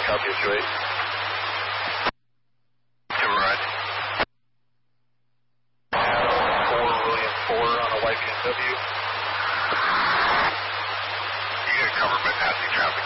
Southwest 28. Right. 4 William 4 on a white BMW. You get covered by passing traffic